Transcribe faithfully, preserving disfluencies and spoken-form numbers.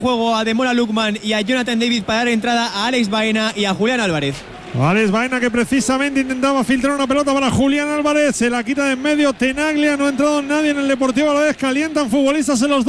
juego a Demola Lookman y a Jonathan David para dar entrada a Alex Baena y a Julián Álvarez. Alex Baena, que precisamente intentaba filtrar una pelota para Julián Álvarez, se la quita de en medio Tenaglia, no ha entrado nadie en el Deportivo Alavés, calientan futbolistas en los dos.